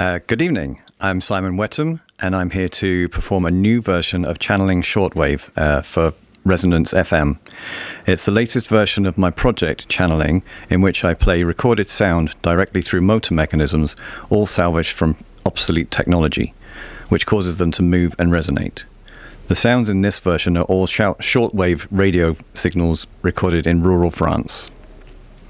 Good evening. I'm Simon Wetham, and I'm here to perform a new version of Channeling Shortwave for Resonance FM. It's the latest version of my project, Channeling, in which I play recorded sound directly through motor mechanisms, all salvaged from obsolete technology, which causes them to move and resonate. The sounds in this version are all shortwave radio signals recorded in rural France.